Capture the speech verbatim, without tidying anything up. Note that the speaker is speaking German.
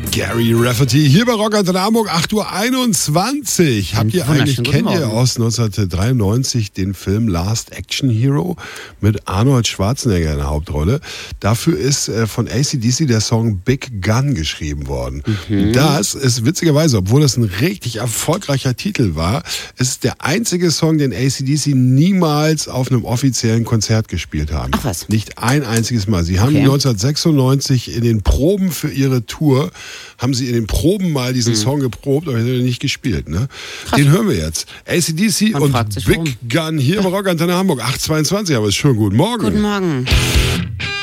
Gary Rafferty hier bei Rock Antenne Hamburg, acht Uhr einundzwanzig. Habt ihr eigentlich, kennt ihr aus neunzehnhundertdreiundneunzig den Film Last Action Hero mit Arnold Schwarzenegger in der Hauptrolle? Dafür ist äh, von A C D C der Song Big Gun geschrieben worden. Mhm. Das ist witzigerweise, obwohl das ein richtig erfolgreicher Titel war, ist der einzige Song, den A C D C niemals auf einem offiziellen Konzert gespielt haben. Ach was? Nicht ein einziges Mal. Sie haben Okay. neunzehnhundertsechsundneunzig in den Proben für ihre Tour, haben sie in den Proben mal diesen Mhm. Song geprobt, aber er hat nicht gespielt. Ne? Den hören wir jetzt. A C D C Man und fragt sich, Big warum. Gun hier bei Rock Antenne Hamburg, acht Uhr zweiundzwanzig, aber ist schön. Guten Morgen. Guten Morgen.